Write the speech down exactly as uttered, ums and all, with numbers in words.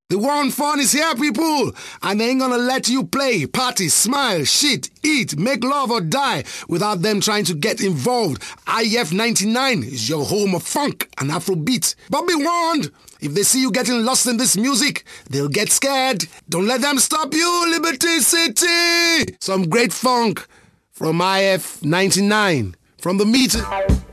The one fun is here, people, and they ain't gonna let you play, party, smile, shit, eat, make love or die without them trying to get involved. I F ninety-nine is your home of funk and Afrobeat. But be warned, if they see you getting lost in this music, they'll get scared. Don't let them stop you, Liberty City! Some great funk from I F ninety-nine, from the meter.